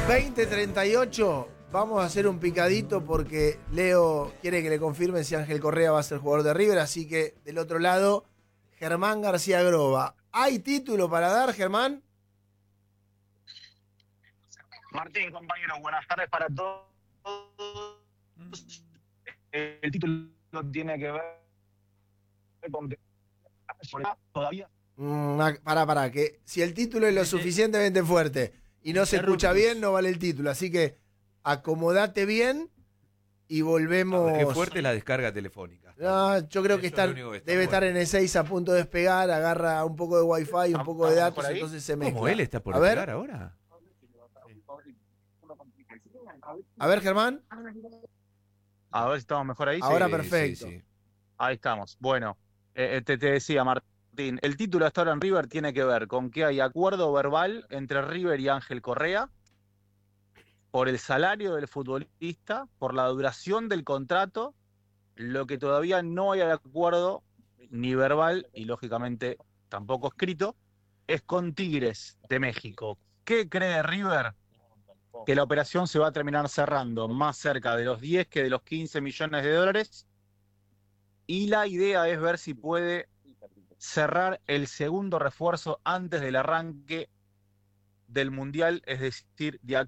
20:38, vamos a hacer un picadito porque Leo quiere que le confirmen si Ángel Correa va a ser jugador de River, así que del otro lado, Germán García Groba. ¿Hay título para dar, Germán? Martín, compañero, buenas tardes para todos. El título tiene que ver con todavía. Pará, que si el título es lo suficientemente fuerte y no se escucha bien, no vale el título. Así que acomodate bien y volvemos. Qué fuerte la descarga telefónica. No, yo creo que debe estar en E6 a punto de despegar, agarra un poco de wifi, un poco de datos, entonces se mezcla. ¿Cómo él está por despegar ahora? A ver, Germán. A ver si estamos mejor ahí. Ahora sí, perfecto. sí. Ahí estamos. Bueno, te decía, Martín, el título hasta ahora en River tiene que ver con que hay acuerdo verbal entre River y Ángel Correa por el salario del futbolista, por la duración del contrato. Lo que todavía no hay acuerdo, ni verbal, y lógicamente tampoco escrito, es con Tigres de México. ¿Qué cree River? Que la operación se va a terminar cerrando más cerca de los 10 que de los 15 millones de dólares. Y la idea es ver si puede cerrar el segundo refuerzo antes del arranque del Mundial, es decir, de